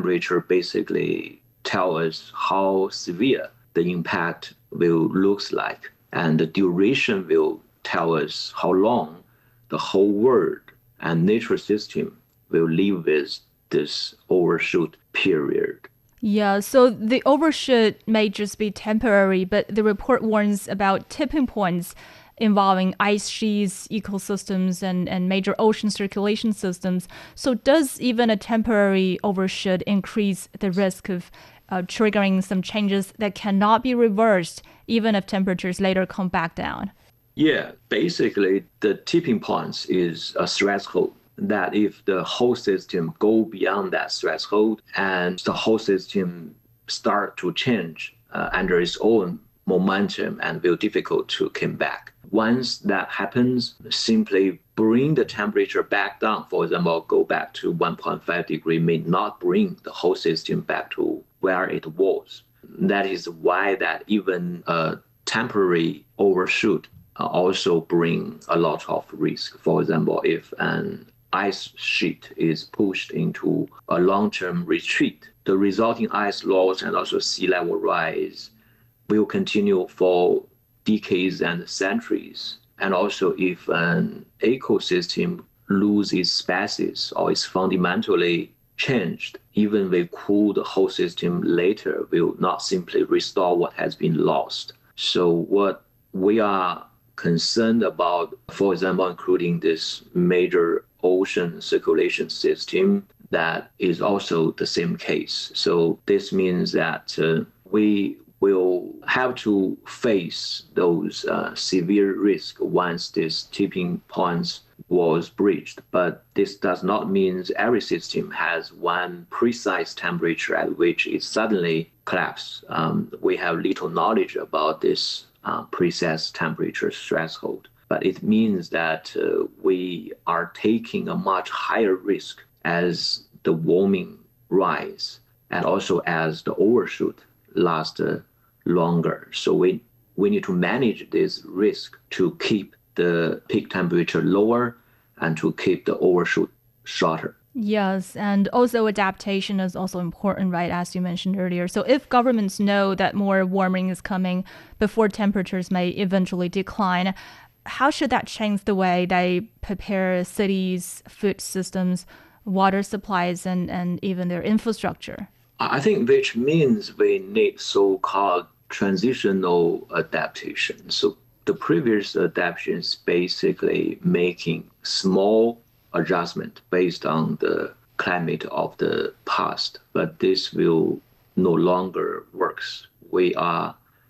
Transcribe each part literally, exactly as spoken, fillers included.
temperature basically tell us how severe the impact will looks like, and the duration will tell us how long the whole world and nature system will live with this overshoot period. Yeah, so the overshoot may just be temporary, but the report warns about tipping points involving ice sheets, ecosystems, and, and major ocean circulation systems. So does even a temporary overshoot increase the risk of uh, triggering some changes that cannot be reversed, even if temperatures later come back down? Yeah, basically the tipping point is a threshold that if the whole system go beyond that threshold and the whole system start to change uh, under its own momentum and will difficult to come back. Once that happens, simply bring the temperature back down, for example, go back to one point five degree may not bring the whole system back to where it was. That is why that even a temporary overshoot uh, also bring a lot of risk. For example, if an ice sheet is pushed into a long-term retreat, the resulting ice loss and also sea level rise will continue for decades and centuries. And also if an ecosystem loses its species or is fundamentally changed, even we cool the whole system later will not simply restore what has been lost. So what we are concerned about, for example, including this major ocean circulation system, that is also the same case. So this means that uh, we will have to face those uh, severe risks once this tipping point was breached. But this does not mean every system has one precise temperature at which it suddenly collapses. Um, we have little knowledge about this uh, precise temperature threshold. But it means that uh, we are taking a much higher risk as the warming rise and also as the overshoot lasts uh, longer. So we, we need to manage this risk to keep the peak temperature lower and to keep the overshoot shorter. Yes, and also adaptation is also important, right, as you mentioned earlier. So if governments know that more warming is coming before temperatures may eventually decline, how should that change the way they prepare cities, food systems, water supplies, and, and even their infrastructure? I think which means we need so-called transitional adaptation. So the previous adaptation is basically making small adjustment based on the climate of the past, but this will no longer works. We are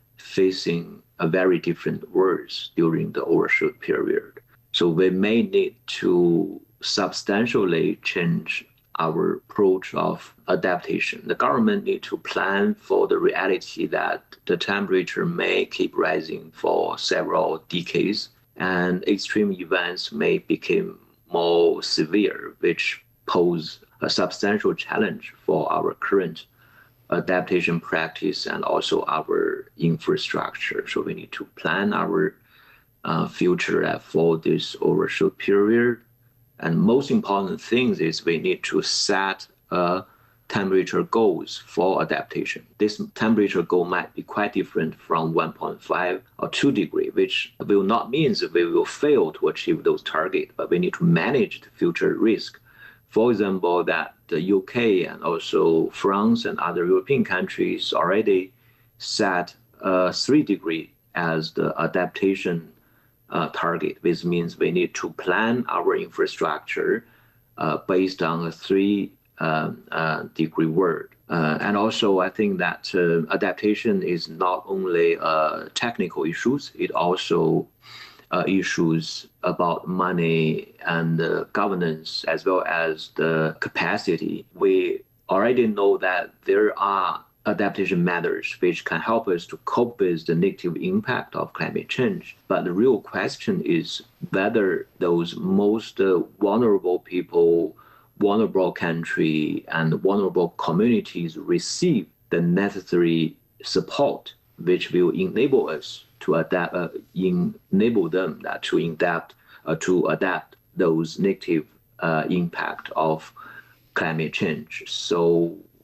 facing a very different world during the overshoot period. So we may need to substantially change our approach of adaptation. The government need to plan for the reality that the temperature may keep rising for several decades and extreme events may become more severe, which pose a substantial challenge for our current adaptation practice and also our infrastructure. So we need to plan our uh, future for this overshoot period. And most important thing is we need to set uh, temperature goals for adaptation. This temperature goal might be quite different from one point five or two degree, which will not mean that we will fail to achieve those targets, but we need to manage the future risk. For example, that the U K and also France and other European countries already set uh, three degree as the adaptation uh, target, which means we need to plan our infrastructure uh, based on a three um, uh, degree world. Uh, and also, I think that uh, adaptation is not only uh, technical issues, it also uh, issues about money and uh, governance as well as the capacity. We already know that there are adaptation methods which can help us to cope with the negative impact of climate change. But the real question is whether those most uh, vulnerable people, vulnerable country, and vulnerable communities receive the necessary support which will enable us to adapt, uh, enable them uh, to adapt, uh, to adapt those negative uh, impact of climate change. So